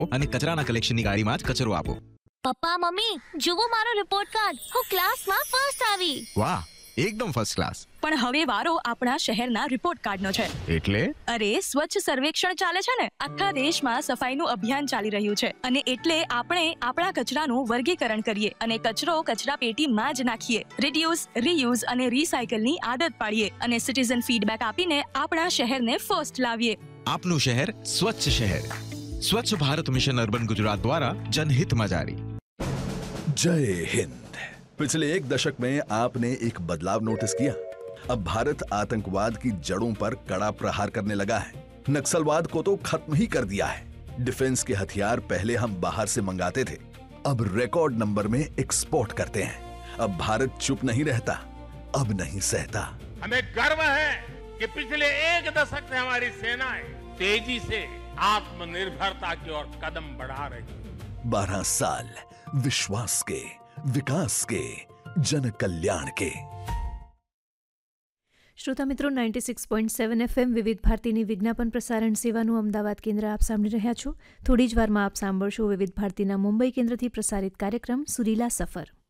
અને કચરાના કલેક્શનની ગાડીમાં જ કચરો આપો. પપ્પા મમ્મી જુઓ મારો રિપોર્ટ કાર્ડ, હું ક્લાસમાં ફર્સ્ટ આવી. વાહ, એકદમ ફર્સ્ટ ક્લાસ. પણ હવે વારો આપણા શહેરના રિપોર્ટ કાર્ડનો છે. એટલે અરે સ્વચ્છ સર્વેક્ષણ ચાલે છે ને, આખા દેશમાં સફાઈનું અભિયાન ચાલી રહ્યું છે અને એટલે આપણે આપણા કચરાનું વર્ગીકરણ કરીએ અને કચરો કચરાપેટીમાં જ નાખીએ. રિડ્યુસ, રીયુઝ અને રીસાયકલની આદત પાડીએ અને સિટીઝન ફીડબેક આપીને આપણા શહેરને ફર્સ્ટ લાવીએ. આપનું શહેર સ્વચ્છ શહેર. स्वच्छ भारत मिशन अर्बन गुजरात द्वारा जनहित में जारी. जय हिंद. पिछले एक दशक में आपने एक बदलाव नोटिस किया. अब भारत आतंकवाद की जड़ों पर कड़ा प्रहार करने लगा है. नक्सलवाद को तो खत्म ही कर दिया है. डिफेंस के हथियार पहले हम बाहर से मंगाते थे, अब रिकॉर्ड नंबर में एक्सपोर्ट करते हैं. अब भारत चुप नहीं रहता, अब नहीं सहता. हमें गर्व है कि पिछले एक दशक से हमारी सेनाएं तेजी से आत्मनिर्भरता की ओर कदम बढ़ा रही. 12 साल विश्वास के, विकास के, जन कल्याण के. શ્રોતા મિત્રો, 96.7 FM વિવિધ ભારતીની વિજ્ઞાપન પ્રસારણ સેવાનું અમદાવાદ કેન્દ્ર આપ સાંભળી રહ્યા છો. થોડી જ વારમાં આપ સાંભળશો વિવિધ ભારતીના મુંબઈ કેન્દ્રથી પ્રસારિત કાર્યક્રમ સુરીલા સફર.